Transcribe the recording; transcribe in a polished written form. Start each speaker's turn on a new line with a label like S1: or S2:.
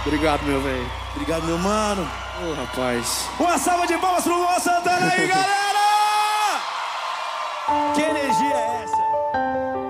S1: Obrigado, meu velho.
S2: Obrigado, meu mano.
S1: Ô, rapaz.
S2: Uma salva de palmas pro Luan Santana aí, galera!